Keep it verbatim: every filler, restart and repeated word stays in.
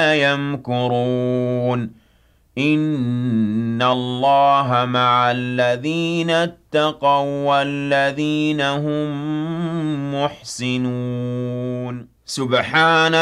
يمكرون إِنَّ اللَّهَ مَعَ الَّذِينَ اتَّقَوا وَّالَّذِينَ هُم مُّحْسِنُونَ سُبْحَانَ